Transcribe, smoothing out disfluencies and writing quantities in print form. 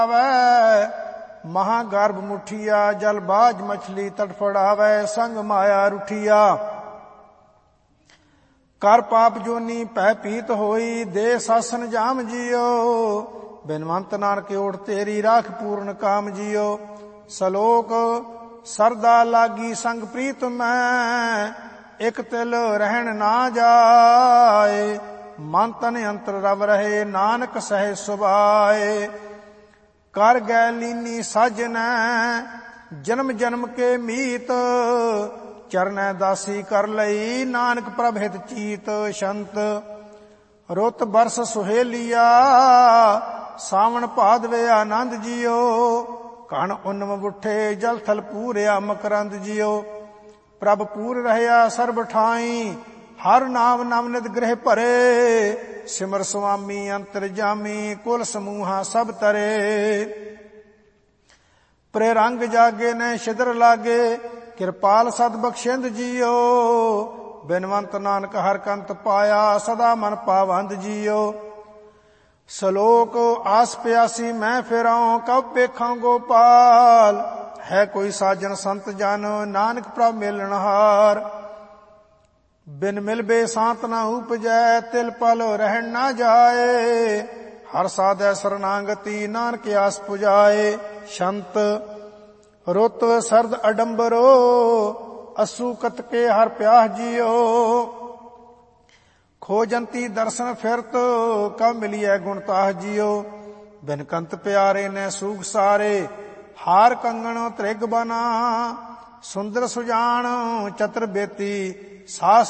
ਮਹਾਂ ਗਰਭ ਮੁਠੀਆ, ਜਲ ਬਾਝ ਮਛਲੀ ਤੜਫੜਾਵੈ, ਸੰਗ ਮਾਇਆ ਰੁਠੀਆ। ਕਰ ਪਾਪ ਜੋਨੀ ਭੈ ਪੀਤ ਹੋਈ, ਦੇ ਸਾਸਨ ਜਾਮ ਜੀਓ, ਬਿਨਵੰਤ ਨਾਨਕ ਓਟ ਤੇਰੀ ਰਾਖ ਪੂਰਨ ਕਾਮ ਜੀਓ। ਸਲੋਕ ਸਰਦਾ ਲਾਗੀ ਸੰਗ ਪ੍ਰੀਤ ਮੈਂ, ਇਕ ਤਿਲ ਰਹਿਣ ਨਾ ਜਾਏ, ਮਨ ਤਨ ਅੰਤਰ ਰਵ ਰਹੇ, ਨਾਨਕ ਸਹਿ ਸੁਭਾਏ। ਕਰ ਗੈ ਲੀਨੀ ਸਾਜਨੈ, ਜਨਮ ਜਨਮ ਕੇ ਮੀਤ, ਚਰਨੈ ਦਾਸੀ ਕਰ ਲਈ, ਨਾਨਕ ਪ੍ਰਭ ਹਿਤ ਚੀਤ। ਸ਼ੰਤ ਰੁੱਤ ਬਰਸ ਸੁਹੇਲੀਆ, ਸਾਵਣ ਭਾਦਵੇ ਆਨੰਦ ਜੀਓ, ਕਣ ਉਨਮ ਬੁੱਠੇ ਜਲ ਥਲ ਪੂਰਿਆ ਮਕਰੰਦ ਜੀਓ। ਪ੍ਰਭ ਪੂਰ ਰਹਿਆ ਸਰਬ ਠਾਈ, ਹਰ ਨਾਮ ਨਵਨਿਤ ਗ੍ਰਹਿ ਭਰੇ, ਸਿਮਰ ਸੁਆਮੀ ਅੰਤਰ ਜਾਮੀ, ਕੁਲ ਸਮੂਹਾ ਸਭ ਤਰੇ। ਪ੍ਰੇ ਰੰਗ ਜਾਗੇ ਨੇ ਛਿਦਰ ਲਾਗੇ, ਕਿਰਪਾਲ ਸਦ ਬਖਸ਼ਿੰਦ ਜੀਓ, ਬਿਨਵੰਤ ਨਾਨਕ ਹਰ ਕੰਤ ਪਾਇਆ, ਸਦਾ ਮਨ ਪਾਵੰਦ ਜੀਓ। ਸਲੋਕ ਆਸ ਪਿਆਸੀ ਮੈਂ ਫਿਰਾਂ, ਕਬ ਵੇਖਾਂ ਗੋਪਾਲ, ਹੈ ਕੋਈ ਸਾਜਨ ਸੰਤ ਜਨ, ਨਾਨਕ ਪ੍ਰਭ ਮਿਲਣਹਾਰ। ਬਿਨ ਮਿਲਬੇ ਸਾਂਤ ਨਾ ਉਪਜੈ, ਤਿਲ ਪਲ ਰਹਿਣ ਨਾ ਜਾਏ, ਹਰ ਸਾਧੈ ਸਰਨਾਗਤੀ, ਨਾਨਕ ਆਸ ਪੁਜਾਏ। ਸ਼ੰਤ ਰੁੱਤ ਸਰਦ ਅਡੰਬਰੋ, ਅਸੂ ਕਤਕੇ ਹਰ ਪਿਆਹ ਜੀਓ, ਖੋਜੰਤੀ ਦਰਸ਼ਨ ਫਿਰਤ, ਕਬ ਮਿਲੀਐ ਗੁਣਤਾਹ ਜੀਓ। ਬਿਨ ਕੰਤ ਪਿਆਰੇ ਨੇ ਸੂਖ ਸਾਰੇ, ਹਾਰ ਕੰਗਣ ਤ੍ਰਿਗ ਬਨਾ, ਸੁੰਦਰ ਸੁਜਾਨ ਚਤਰ ਬੇਤੀ, ਸਾਸ